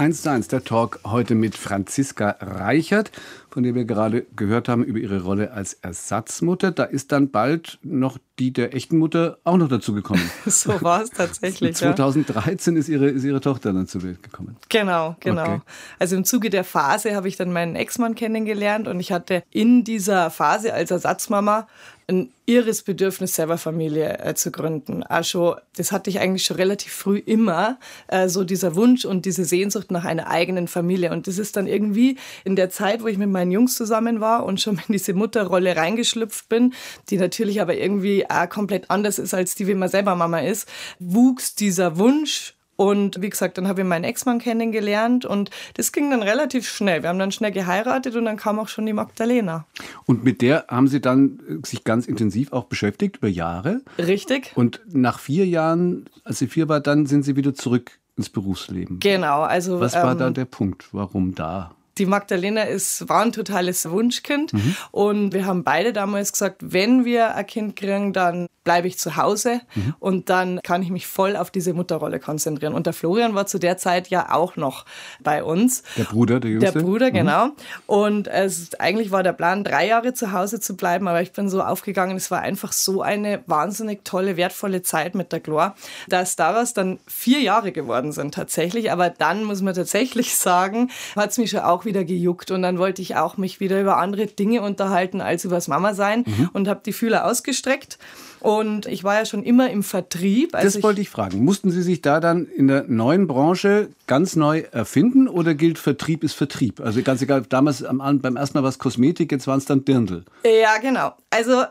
1:1, der Talk heute mit Franziska Reichert, von der wir gerade gehört haben über ihre Rolle als Ersatzmutter. Da ist dann bald noch die der echten Mutter auch noch dazu gekommen. So war es tatsächlich. 2013 ist ihre Tochter dann zur Welt gekommen. Genau. Okay. Also im Zuge der Phase habe ich dann meinen Ex-Mann kennengelernt und ich hatte in dieser Phase als Ersatzmama ein irres Bedürfnis, selber Familie zu gründen. Also das hatte ich eigentlich schon relativ früh immer, so dieser Wunsch und diese Sehnsucht nach einer eigenen Familie. Und das ist dann irgendwie in der Zeit, wo ich mit meinen Jungs zusammen war und schon in diese Mutterrolle reingeschlüpft bin, die natürlich aber irgendwie auch komplett anders ist als die, wie man selber Mama ist, wuchs dieser Wunsch. Und wie gesagt, dann habe ich meinen Ex-Mann kennengelernt und das ging dann relativ schnell. Wir haben dann schnell geheiratet und dann kam auch schon die Magdalena. Und mit der haben Sie dann sich ganz intensiv auch beschäftigt, über Jahre? Richtig. Und nach 4 Jahren, als sie 4 war, dann sind Sie wieder zurück ins Berufsleben. Genau. Also, was war da der Punkt? Warum da? Die Magdalena war ein totales Wunschkind und wir haben beide damals gesagt, wenn wir ein Kind kriegen, dann bleibe ich zu Hause und dann kann ich mich voll auf diese Mutterrolle konzentrieren. Und der Florian war zu der Zeit ja auch noch bei uns. Der Bruder, der Jüngste? Der Bruder, genau. Und eigentlich war der Plan, 3 Jahre zu Hause zu bleiben, aber ich bin so aufgegangen, es war einfach so eine wahnsinnig tolle, wertvolle Zeit mit der Chlor, dass daraus dann 4 Jahre geworden sind tatsächlich. Aber dann muss man tatsächlich sagen, hat es mich schon auch wieder gejuckt und dann wollte ich auch mich wieder über andere Dinge unterhalten als übers Mama sein und habe die Fühler ausgestreckt. Und ich war ja schon immer im Vertrieb. Das wollte ich fragen. Mussten Sie sich da dann in der neuen Branche ganz neu erfinden oder gilt Vertrieb ist Vertrieb? Also ganz egal, damals beim ersten Mal war es Kosmetik, jetzt waren es dann Dirndl. Ja, genau. Also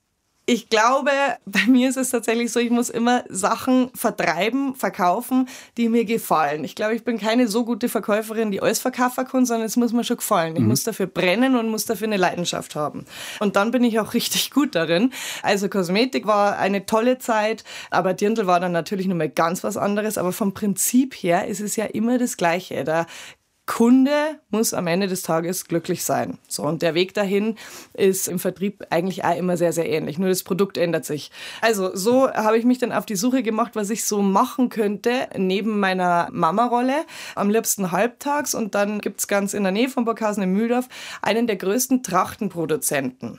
ich glaube, bei mir ist es tatsächlich so, ich muss immer Sachen vertreiben, verkaufen, die mir gefallen. Ich glaube, ich bin keine so gute Verkäuferin, die alles verkaufen kann, sondern es muss mir schon gefallen. Ich muss dafür brennen und muss dafür eine Leidenschaft haben. Und dann bin ich auch richtig gut darin. Also Kosmetik war eine tolle Zeit, aber Dirndl war dann natürlich nochmal ganz was anderes. Aber vom Prinzip her ist es ja immer das Gleiche. Der Kunde muss am Ende des Tages glücklich sein. So, und der Weg dahin ist im Vertrieb eigentlich auch immer sehr, sehr ähnlich. Nur das Produkt ändert sich. Also so habe ich mich dann auf die Suche gemacht, was ich so machen könnte neben meiner Mama-Rolle. Am liebsten halbtags. Und dann gibt es ganz in der Nähe von Burghausen in Mühldorf einen der größten Trachtenproduzenten.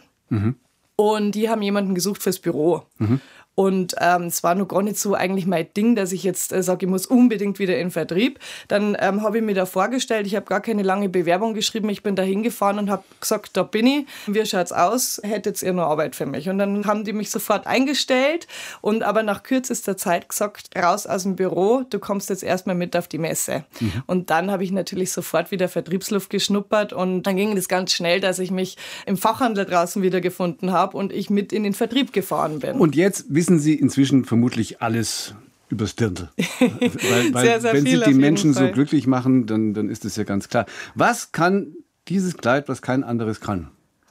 Und die haben jemanden gesucht fürs Büro. Und es war noch gar nicht so eigentlich mein Ding, dass ich jetzt sage, ich muss unbedingt wieder in den Vertrieb. Dann habe ich mir da vorgestellt, ich habe gar keine lange Bewerbung geschrieben, ich bin da hingefahren und habe gesagt, da bin ich, wie schaut's aus, hättet ihr noch Arbeit für mich? Und dann haben die mich sofort eingestellt und aber nach kürzester Zeit gesagt, raus aus dem Büro, du kommst jetzt erstmal mit auf die Messe. Und dann habe ich natürlich sofort wieder Vertriebsluft geschnuppert und dann ging das ganz schnell, dass ich mich im Fachhandel draußen wiedergefunden habe und ich mit in den Vertrieb gefahren bin. Und jetzt wissen Sie inzwischen vermutlich alles übers Dirndl. Weil sehr, sehr wenn viel Sie die Menschen Fall so glücklich machen, dann ist das ja ganz klar. Was kann dieses Kleid, was kein anderes kann?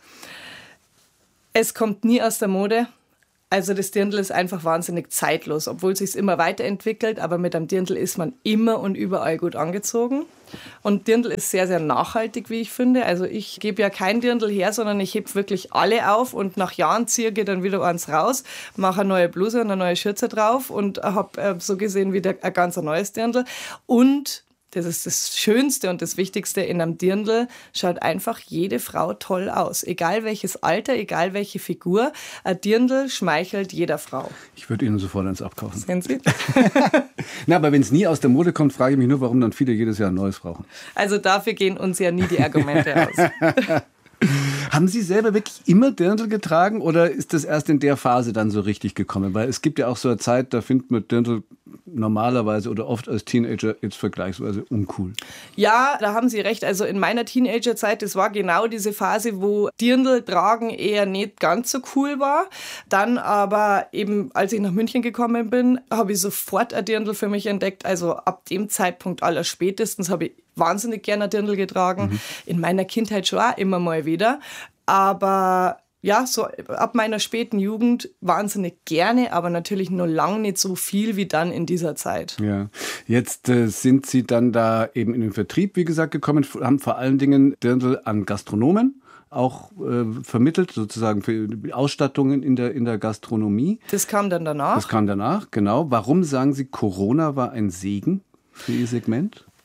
Es kommt nie aus der Mode. Also das Dirndl ist einfach wahnsinnig zeitlos, obwohl es sich immer weiterentwickelt, aber mit einem Dirndl ist man immer und überall gut angezogen. Und Dirndl ist sehr, sehr nachhaltig, wie ich finde. Also ich gebe ja kein Dirndl her, sondern ich hebe wirklich alle auf und nach Jahren ziehe ich dann wieder eins raus, mache eine neue Bluse und eine neue Schürze drauf und habe so gesehen wieder ein ganz neues Dirndl. Und das ist das Schönste und das Wichtigste in einem Dirndl, schaut einfach jede Frau toll aus. Egal welches Alter, egal welche Figur, ein Dirndl schmeichelt jeder Frau. Ich würde Ihnen sofort eins abkaufen. Sehen Sie? Na, aber wenn es nie aus der Mode kommt, frage ich mich nur, warum dann viele jedes Jahr ein neues brauchen. Also dafür gehen uns ja nie die Argumente aus. Haben Sie selber wirklich immer Dirndl getragen oder ist das erst in der Phase dann so richtig gekommen? Weil es gibt ja auch so eine Zeit, da findet man Dirndl normalerweise oder oft als Teenager jetzt vergleichsweise uncool. Ja, da haben Sie recht. Also in meiner Teenagerzeit, das war genau diese Phase, wo Dirndl tragen eher nicht ganz so cool war. Dann aber eben, als ich nach München gekommen bin, habe ich sofort ein Dirndl für mich entdeckt. Also ab dem Zeitpunkt allerspätestens habe ich wahnsinnig gerne ein Dirndl getragen. In meiner Kindheit schon auch immer mal wieder. Aber ja, so ab meiner späten Jugend wahnsinnig gerne, aber natürlich nur lang nicht so viel wie dann in dieser Zeit. Ja, jetzt sind Sie dann da eben in den Vertrieb, wie gesagt, gekommen, haben vor allen Dingen Dirndl an Gastronomen auch vermittelt, sozusagen für Ausstattungen in der Gastronomie. Das kam dann danach. Das kam danach, genau. Warum sagen Sie, Corona war ein Segen für Ihr Segment?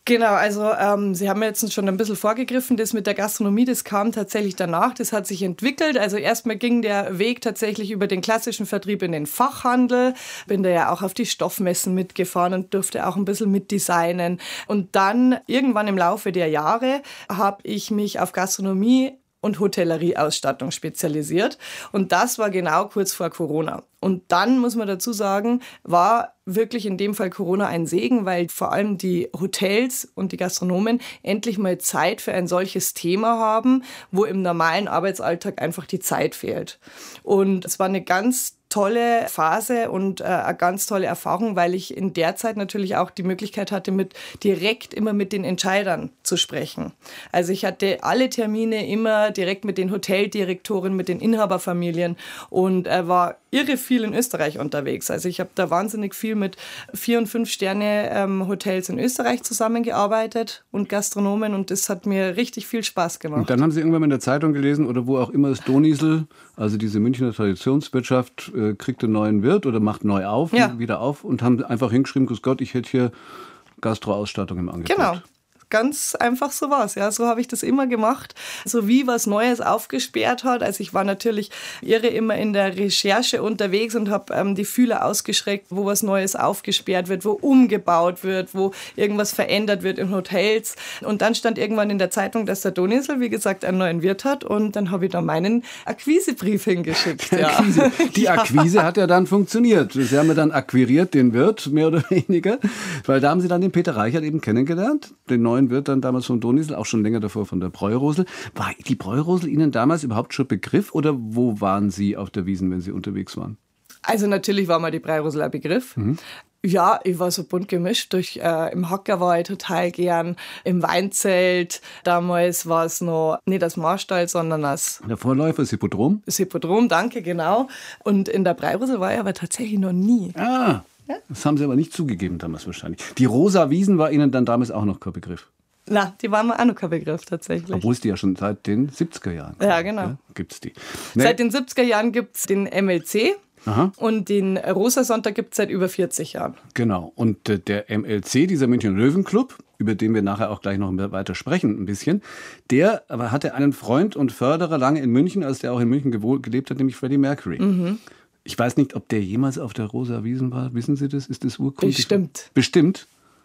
Genau, also Sie haben jetzt schon ein bisschen vorgegriffen, das mit der Gastronomie, das kam tatsächlich danach, das hat sich entwickelt. Also erstmal ging der Weg tatsächlich über den klassischen Vertrieb in den Fachhandel, bin da ja auch auf die Stoffmessen mitgefahren und durfte auch ein bisschen mitdesignen. Und dann irgendwann im Laufe der Jahre habe ich mich auf Gastronomie und Hotellerieausstattung spezialisiert. Und das war genau kurz vor Corona. Und dann, muss man dazu sagen, war wirklich in dem Fall Corona ein Segen, weil vor allem die Hotels und die Gastronomen endlich mal Zeit für ein solches Thema haben, wo im normalen Arbeitsalltag einfach die Zeit fehlt. Und es war eine ganz tolle Phase und eine ganz tolle Erfahrung, weil ich in der Zeit natürlich auch die Möglichkeit hatte, direkt immer mit den Entscheidern zu sprechen. Also ich hatte alle Termine immer direkt mit den Hoteldirektoren, mit den Inhaberfamilien und war irre viel in Österreich unterwegs. Also ich habe da wahnsinnig viel mit 4- und 5-Sterne-Hotels in Österreich zusammengearbeitet und Gastronomen und das hat mir richtig viel Spaß gemacht. Und dann haben Sie irgendwann mal in der Zeitung gelesen oder wo auch immer das Donisel, also diese Münchner Traditionswirtschaft, kriegt einen neuen Wirt oder macht neu auf, wieder auf und haben einfach hingeschrieben, grüß Gott, ich hätte hier Gastroausstattung im Angebot. Genau. Ganz einfach so war's, ja. So habe ich das immer gemacht. So wie was Neues aufgesperrt hat. Also ich war natürlich irre immer in der Recherche unterwegs und habe die Fühler ausgeschreckt, wo was Neues aufgesperrt wird, wo umgebaut wird, wo irgendwas verändert wird in Hotels. Und dann stand irgendwann in der Zeitung, dass der Donisel, wie gesagt, einen neuen Wirt hat. Und dann habe ich da meinen Akquisebrief hingeschickt. Ja. Die Akquise hat ja dann funktioniert. Sie haben ja dann akquiriert den Wirt, mehr oder weniger. Weil da haben Sie dann den Peter Reichert eben kennengelernt, den neuen Wirt dann damals vom Donisel, auch schon länger davor von der Bräurosel. War die Bräurosel Ihnen damals überhaupt schon Begriff oder wo waren Sie auf der Wiesn, wenn Sie unterwegs waren? Also natürlich war mir die Bräurosel ein Begriff. Ja, ich war so bunt gemischt. Im Hacker war ich total gern, im Weinzelt. Damals war es noch nicht das Marstall, sondern das... Der Vorläufer, das Hippodrom? Das Hippodrom, danke, genau. Und in der Bräurosel war ich aber tatsächlich noch nie. Ah, das haben Sie aber nicht zugegeben damals wahrscheinlich. Die Rosa Wiesn war Ihnen dann damals auch noch kein Begriff? Na, die war mir auch noch kein Begriff tatsächlich. Obwohl es die ja schon seit den 70er Jahren gibt. Ja, genau. Gibt es die. Seit den 70er Jahren gibt es den MLC. Aha. Und den Rosa-Sonntag gibt es seit über 40 Jahren. Genau. Und der MLC, dieser München Löwenclub, über den wir nachher auch gleich noch weiter sprechen ein bisschen, der aber hatte einen Freund und Förderer lange in München, als der auch in München gelebt hat, nämlich Freddie Mercury. Ich weiß nicht, ob der jemals auf der Rosa Wiesn war. Wissen Sie das? Ist das urkundlich? Bestimmt. Bestimmt?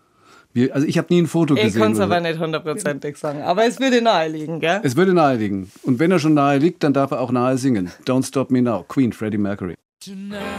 Also ich habe nie ein Foto gesehen. Ich kann es aber nicht hundertprozentig sagen. Aber es würde nahe liegen, gell? Es würde nahe liegen. Und wenn er schon nahe liegt, dann darf er auch nahe singen. Don't Stop Me Now, Queen, Freddie Mercury.